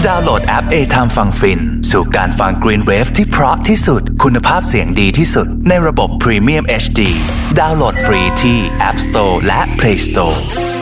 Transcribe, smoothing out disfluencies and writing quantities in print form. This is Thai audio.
ดาวน์โหลดแอป A-Time ฟังฟินสู่การฟัง Green Wave ที่เพราะที่สุดคุณภาพเสียงดีที่สุดในระบบ Premium HD ดาวน์โหลดฟรีที่ App Store และ Play Store